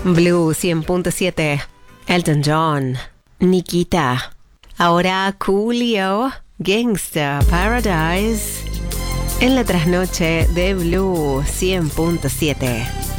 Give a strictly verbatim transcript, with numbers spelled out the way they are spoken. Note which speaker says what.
Speaker 1: Blue cien punto siete, Elton John, Nikita. Ahora Coolio, Gangsta Paradise. En la trasnoche de Blue cien punto siete.